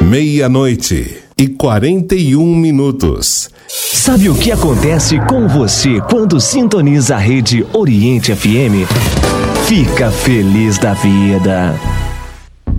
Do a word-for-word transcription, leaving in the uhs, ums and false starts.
Meia-noite e quarenta e um minutos. Sabe o que acontece com você quando sintoniza a rede Oriente F M? Fica feliz da vida.